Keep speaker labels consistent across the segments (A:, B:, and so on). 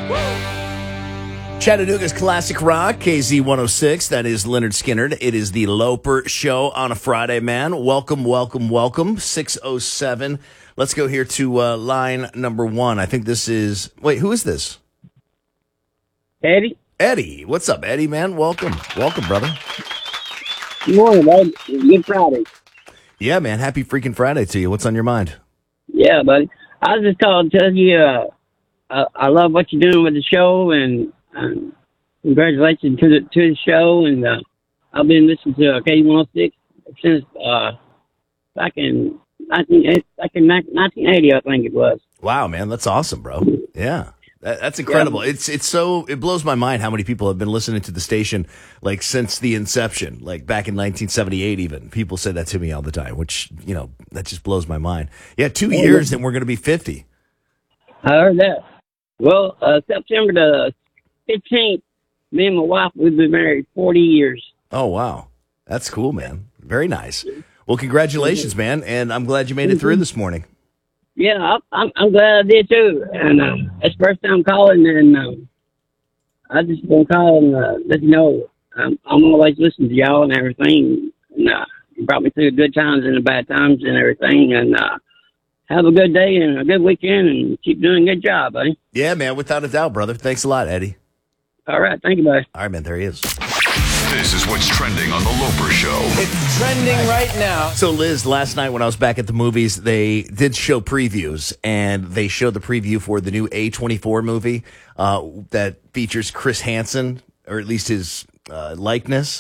A: Chattanooga's classic rock, KZ106. That is Leonard Skinner. It is the Loper Show on a Friday, man. Welcome, welcome, welcome. 607. Let's go here to line number one. I think this is... Wait, who is this?
B: Eddie?
A: Eddie. What's up, Eddie, man? Welcome. Welcome, brother.
B: Good morning, bud. Good Friday.
A: Yeah, man. Happy freaking Friday to you. What's on your mind?
B: Yeah, buddy. I was just calling to tell you I love what you're doing with the show, and congratulations to the show. And I've been listening to K106 since back in 1980, I think it was.
A: Wow, man. That's awesome, bro. Yeah. That's incredible. Yeah. It blows my mind how many people have been listening to the station like since the inception, like back in 1978 even. People say that to me all the time, which, you know, that just blows my mind. Yeah, 2 years and we're going to be 50.
B: I heard that. Well, September the 15th, me and my wife, we've been married 40 years.
A: Oh, wow. That's cool, man. Very nice. Well, congratulations, man, and I'm glad you made it through this morning.
B: Yeah, I'm glad I did too, and it's first time calling, and I just want to call and let you know I'm always listening to y'all and everything, and you brought me through the good times and the bad times and everything, and have a good day and a good weekend, and keep doing a good job, buddy.
A: Yeah, man, without a doubt, brother. Thanks a lot, Eddie.
B: All right, thank you, buddy.
A: All right, man, there he is.
C: This is what's trending on The Loper Show.
D: It's trending right now.
A: So, Liz, last night when I was back at the movies, they did show previews, and they showed the preview for the new A24 movie that features Chris Hansen, or at least his likeness,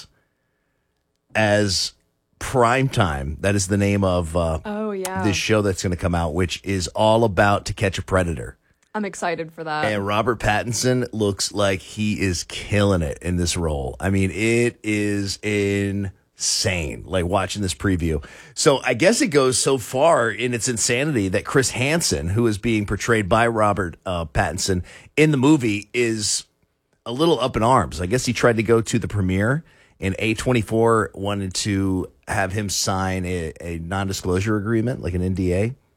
A: as Primetime. That is the name of this show that's going to come out, which is all about To Catch a Predator.
E: I'm excited for that.
A: And Robert Pattinson looks like he is killing it in this role. I mean, it is insane, like watching this preview. So I guess it goes so far in its insanity that Chris Hansen, who is being portrayed by Robert Pattinson in the movie, is a little up in arms. I guess he tried to go to the premiere, and A24 wanted to have him sign a non-disclosure agreement, like an NDA.